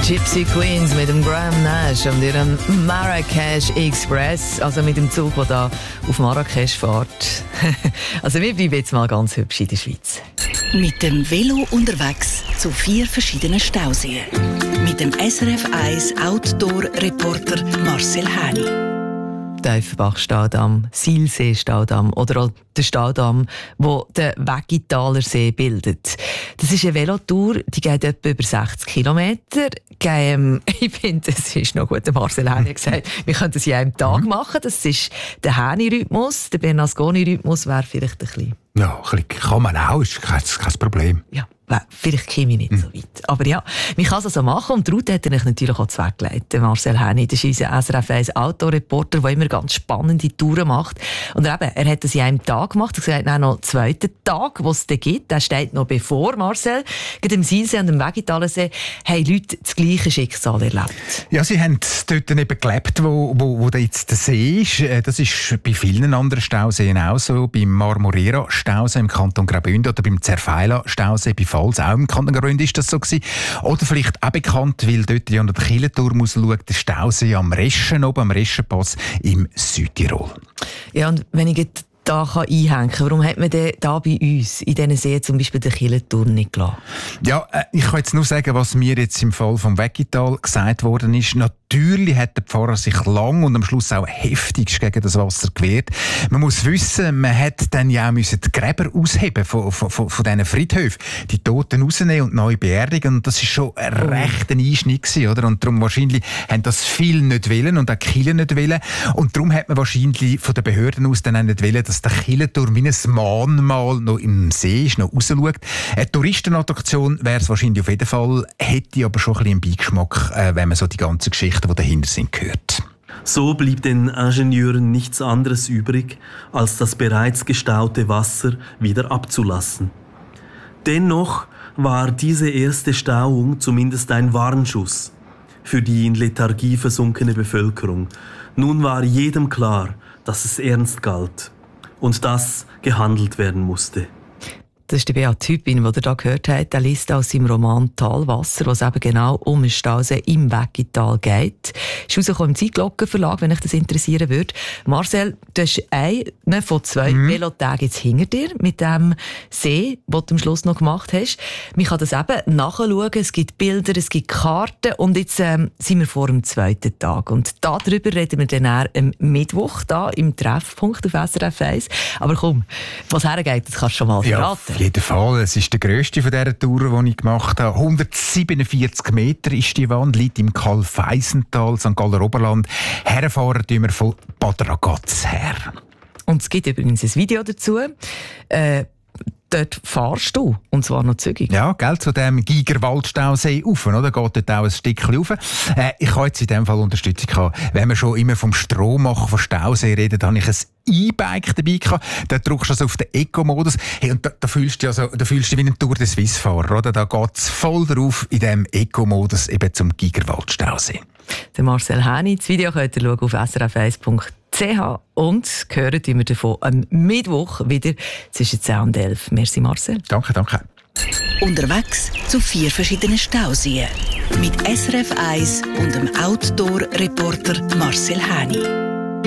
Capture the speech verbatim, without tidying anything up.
Gypsy Queens mit dem Graham Nash und ihrem Marrakesh Express, also mit dem Zug, der da auf Marrakesch fährt. Also wir bleiben jetzt mal ganz hübsch in der Schweiz. Mit dem Velo unterwegs zu vier verschiedenen Stauseen. Mit dem S R F eins Outdoor-Reporter Marcel Häni. Tiefenbach-Staudamm, Silsee-Staudamm oder auch der Staudamm, der den Weggitaler See bildet. Das ist eine Velotour, die geht etwa über sechzig Kilometer. Ähm, ich finde, das ist noch gut. Der Marcel Häni hat gesagt, wir können das in einem Tag machen. Das ist der Häni-Rhythmus. Der Bernasconi-Rhythmus wäre vielleicht ein bisschen... Ja, ein bisschen kann man auch, ist kein, kein Problem. Ja. Vielleicht käme ich nicht so weit. Aber ja, man kann es also machen. Und die Route hat er natürlich auch zweckgelegt. Marcel Häni, das ist unser S R F eins Autoreporter, der immer ganz spannende Touren macht. Und eben, er hat das in einem Tag gemacht. Er hat gesagt, noch einen zweiten Tag, den es dann gibt. Der steht noch bevor, Marcel. Gerade im Silsee und im Weggitalensee haben Leute das gleiche Schicksal erlebt. Ja, sie haben dort eben gelebt, wo, wo, wo jetzt der See ist. Das ist bei vielen anderen Stauseen auch so. Beim Marmorera-Stausee im Kanton Graubünden oder beim Zerfeila-Stausee bei Pfalz, auch im Kanton Graubünden ist das so gewesen. Oder vielleicht auch bekannt, weil dort ja noch der Kielenturm ausschaut, der Stausee am Reschen oben, am Reschenpass im Südtirol. Ja, und wenn ich jetzt da einhängen kann, warum hat man denn da bei uns in diesen Seen zum Beispiel den Kielenturm nicht gelassen? Ja, äh, ich kann jetzt nur sagen, was mir jetzt im Fall vom Weggital gesagt worden ist. Natürlich hat der Pfarrer sich lang und am Schluss auch heftigst gegen das Wasser gewehrt. Man muss wissen, man hat dann ja auch müssen die Gräber ausheben von, von, von, von diesen Friedhöfen, die Toten rausnehmen und neu beerdigen. Und das ist schon ein oh. rechter Einschnitt gewesen, oder? Und darum wahrscheinlich haben das viele nicht wollen und auch die Kirche nicht wollen. Und darum hat man wahrscheinlich von den Behörden aus dann auch nicht wollen, dass der Kielenturm wie ein Mahnmal noch im See ist, noch rausschaut. Eine Touristenattraktion wäre es wahrscheinlich auf jeden Fall, hätte aber schon ein bisschen einen Beigeschmack, äh, wenn man so die ganzen Geschichten, die dahinter sind, hört. So blieb den Ingenieuren nichts anderes übrig, als das bereits gestaute Wasser wieder abzulassen. Dennoch war diese erste Stauung zumindest ein Warnschuss für die in Lethargie versunkene Bevölkerung. Nun war jedem klar, dass es ernst galt und dass gehandelt werden musste. Das ist der Beat Hüppin, den ihr hier gehört habt. Er liest aus seinem Roman «Talwasser», wo es eben genau um einen Stausee im Weggital geht. Ist rausgekommen im Zeitglockenverlag, wenn euch das interessieren würde. Marcel, du hast einen von zwei mhm. Velotagen jetzt hinter dir mit dem See, den du am Schluss noch gemacht hast. Man kann das eben nachschauen. Es gibt Bilder, es gibt Karten. Und jetzt ähm, sind wir vor dem zweiten Tag. Und darüber reden wir dann am Mittwoch da im Treffpunkt auf S R F eins. Aber komm, was hergeht, das kannst du schon mal verraten. Ja. Auf jeden Fall. Es ist der grösste von dieser Tour, die ich gemacht habe. hundertsiebenundvierzig Meter ist die Wand, liegt im Kalfeisental, Sankt Galler Oberland. Herfahren tun wir von Bad Ragaz her. Und es gibt übrigens ein Video dazu. Äh, Dort fahrst du, und zwar noch zügig. Ja, gell, zu dem Gigerwaldstausee rauf, oder? Geht dort auch ein Stückchen rauf. Äh, ich habe jetzt in dem Fall Unterstützung gehabt. Wenn wir schon immer vom Strommachen von Stausee reden, habe ich ein E-Bike dabei gehabt. Da drückst du also auf den Eco-Modus. Hey, und da, da fühlst du ja so, da fühlst du wie ein Tour de Suisse-Fahrer, oder? Da geht es voll drauf in dem Eco-Modus eben zum Gigerwaldstausee. Der Marcel Häni. Das Video könnt ihr schauen auf s r f eins punkt c h und hören wir davon am Mittwoch wieder zwischen zehn und elf. Merci Marcel. Danke, danke. Unterwegs zu vier verschiedenen Stauseen mit S R F eins und dem Outdoor-Reporter Marcel Häni.